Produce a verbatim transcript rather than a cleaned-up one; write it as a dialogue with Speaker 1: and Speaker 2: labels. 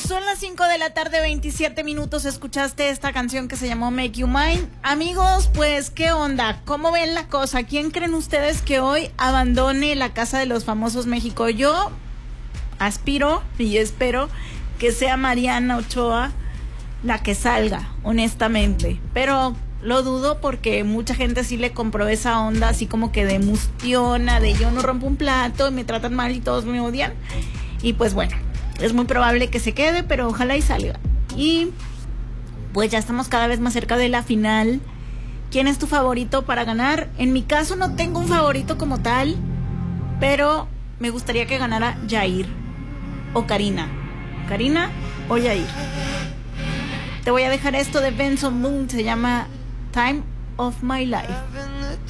Speaker 1: Son las cinco de la tarde, veintisiete minutos. Escuchaste esta canción que se llamó Make You Mine. Amigos, pues, ¿qué onda? ¿Cómo ven la cosa? ¿Quién creen ustedes que hoy abandone la Casa de los Famosos México? Yo aspiro y espero que sea Mariana Ochoa la que salga, honestamente. Pero lo dudo porque mucha gente sí le compró esa onda así como que de mustiona, de yo no rompo un plato y me tratan mal y todos me odian. Y pues bueno, es muy probable que se quede, pero ojalá y salga. Y pues ya estamos cada vez más cerca de la final. ¿Quién es tu favorito para ganar? En mi caso no tengo un favorito como tal, pero me gustaría que ganara Yair o Karina. Karina o Yair. Te voy a dejar esto de Benson Moon, se llama Time of My Life.